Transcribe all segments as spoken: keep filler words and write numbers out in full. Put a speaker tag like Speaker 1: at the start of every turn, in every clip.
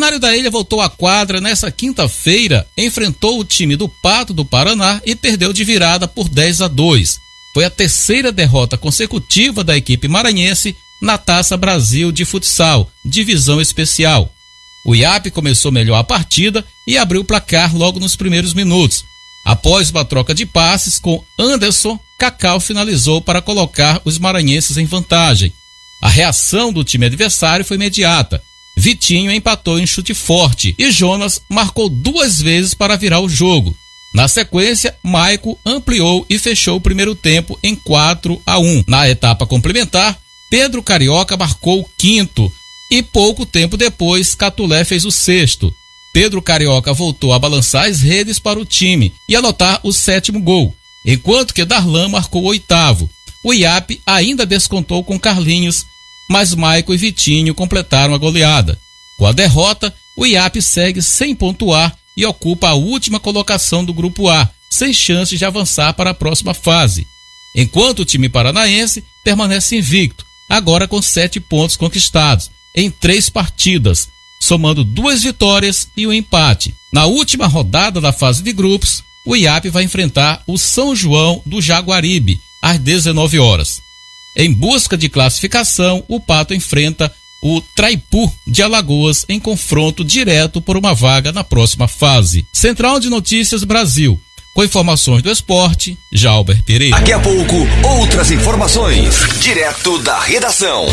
Speaker 1: Canário da Ilha voltou à quadra nessa quinta-feira, enfrentou o time do Pato do Paraná e perdeu de virada por dez a dois. Foi a terceira derrota consecutiva da equipe maranhense na Taça Brasil de Futsal, divisão especial. O I A P começou melhor a partida e abriu o placar logo nos primeiros minutos. Após uma troca de passes com Anderson, Cacau finalizou para colocar os maranhenses em vantagem. A reação do time adversário foi imediata. Vitinho empatou em chute forte e Jonas marcou duas vezes para virar o jogo. Na sequência, Maico ampliou e fechou o primeiro tempo em quatro a um. Na etapa complementar, Pedro Carioca marcou o quinto e pouco tempo depois Catulé fez o sexto. Pedro Carioca voltou a balançar as redes para o time e anotar o sétimo gol, enquanto que Darlan marcou o oitavo. O I A P ainda descontou com Carlinhos, mas Maico e Vitinho completaram a goleada. Com a derrota, o I A P segue sem pontuar e ocupa a última colocação do Grupo A, sem chance de avançar para a próxima fase. Enquanto o time paranaense permanece invicto, agora com sete pontos conquistados, em três partidas, somando duas vitórias e um empate. Na última rodada da fase de grupos, o I A P vai enfrentar o São João do Jaguaribe, às dezenove horas. Em busca de classificação, o Pato enfrenta o Traipu de Alagoas em confronto direto por uma vaga na próxima fase. Central de Notícias Brasil. Com informações do esporte, Jalber Pereira.
Speaker 2: Daqui a pouco, outras informações. Direto da redação.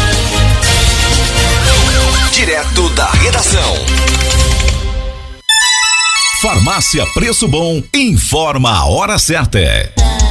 Speaker 2: Direto da redação. Farmácia Preço Bom informa a hora certa.